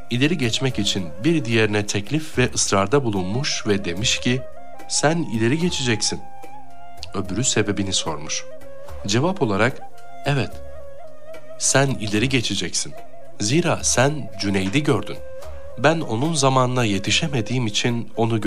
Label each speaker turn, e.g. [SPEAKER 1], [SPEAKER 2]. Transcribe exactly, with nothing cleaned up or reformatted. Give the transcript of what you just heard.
[SPEAKER 1] ileri geçmek için bir diğerine teklif ve ısrarda bulunmuş ve demiş ki, sen ileri geçeceksin. Öbürü sebebini sormuş. Cevap olarak, evet, sen ileri geçeceksin. Zira sen Cüneyd'i gördün. Ben onun zamanına yetişemediğim için onu